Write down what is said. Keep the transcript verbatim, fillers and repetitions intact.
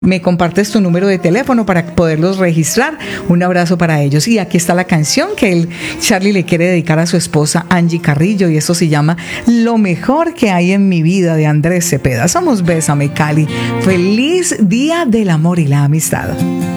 me compartes tu número de teléfono para poderlos registrar. Un abrazo para ellos. Y aquí está la canción que el Charlie le quiere dedicar a su esposa Angie Carrillo, y eso se llama Lo mejor que hay en mi vida, de Andrés Cepeda. Somos Bésame Cali. Feliz Día del Amor y la Amistad.